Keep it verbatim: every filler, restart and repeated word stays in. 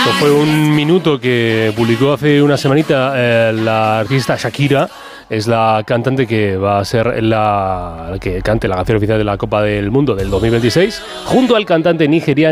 Esto fue un minuto que publicó hace una semanita eh, la artista Shakira. Es la cantante que va a ser la que cante la canción oficial de la Copa del Mundo del dos mil veintiséis, junto al cantante nigeriano